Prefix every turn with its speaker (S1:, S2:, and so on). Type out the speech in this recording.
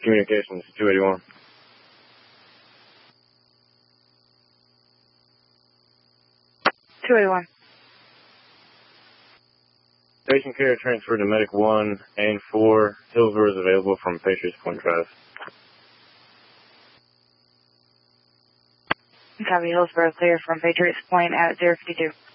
S1: Communications 281. Patient care transferred to Medic 1 and 4. Hillsborough is available from Patriots Point Drive.
S2: Copy, Hillsborough clear from Patriots Point at 052.